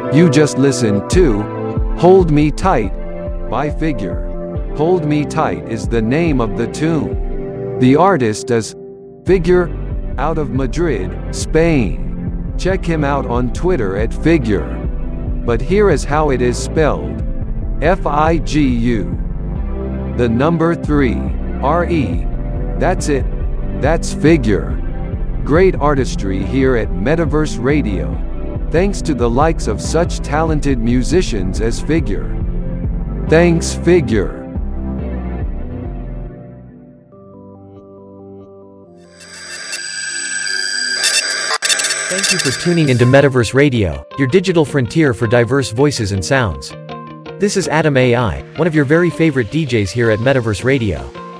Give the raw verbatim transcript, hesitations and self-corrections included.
You just listened to Hold Me Tight by Figure. Hold Me Tight is the name of the tune. The artist is Figure, out of Madrid, Spain. Check him out on Twitter at Figure. But here is how it is spelled. F I G U. The number three, R E. That's it. That's Figure. Great artistry here at Metaverse Radio. Thanks to the likes of such talented musicians as Figure. Thanks, Figure. Thank you for tuning into Metaverse Radio, your digital frontier for diverse voices and sounds. This is Adam A I, one of your very favorite D Js here at Metaverse Radio.